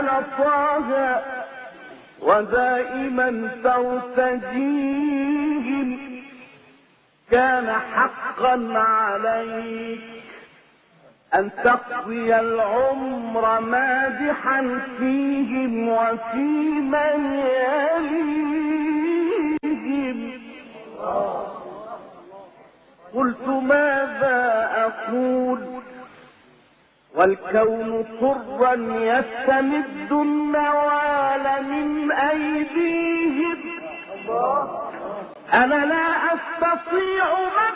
طه ودائما ترتجيهم كان حقا عليك أن تقضي العمر مادحا فيهم وفي من يليهم. قلت ماذا أقول والكون طرا يستمد النوال من أيديهم. أنا لا أستطيع